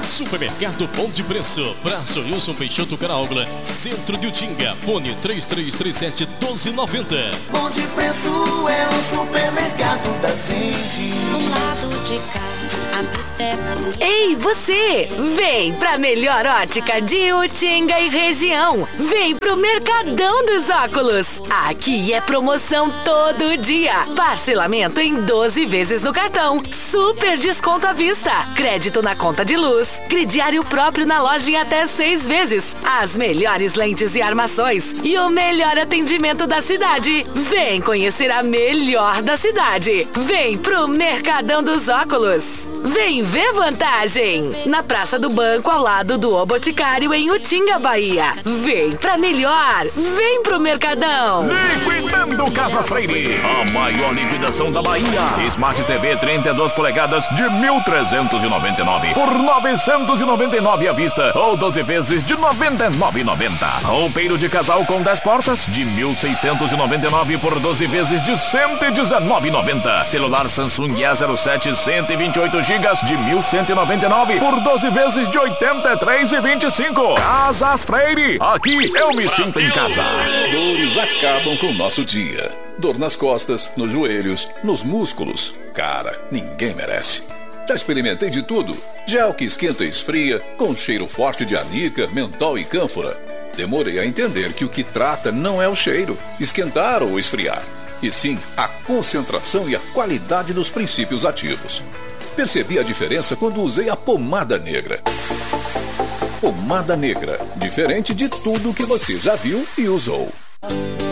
Supermercado Bom de Preço, Praça Wilson Peixoto Caraúbla, Centro de Utinga, fone 3337-1290. Bom de Preço é o supermercado da gente. Do lado de cá, a vista é bonita. Ei, você! Vem pra melhor ótica de Utinga e região. Vem pro Mercadão dos Óculos. Aqui é promoção todo dia. Parcelamento em 12 vezes no cartão. Super desconto à vista. Crédito na conta de luz. Crediário próprio na loja em até 6 vezes. As melhores lentes e armações. E o melhor atendimento da cidade. Vem conhecer a melhor da cidade. Vem pro Mercadão dos Óculos. Vem ver vantagem. Na Praça do Banco, ao lado do O Boticário, em Utinga, Bahia. Vem pra melhor. Vem pro Mercadão. Liquidando Casas Freire. A maior liquidação da Bahia. Smart TV 32 polegadas de 1.399 por 999 à vista ou 12 vezes de 99,90. Roupeiro de casal com 10 portas de 1.699 por 12 vezes de 119,90. Celular Samsung A07 128 GB de 1.199 por 12 vezes de 83,25. Casas Freire. Aqui eu me sinto em casa. Dores acabam com o nosso dia. Dor nas costas, nos joelhos, nos músculos. Cara, ninguém merece. Já experimentei de tudo. Gel que esquenta e esfria, com cheiro forte de anica, mentol e cânfora. Demorei a entender que o que trata não é o cheiro, esquentar ou esfriar, e sim a concentração e a qualidade dos princípios ativos. Percebi a diferença quando usei a pomada negra. Pomada negra, diferente de tudo que você já viu e usou.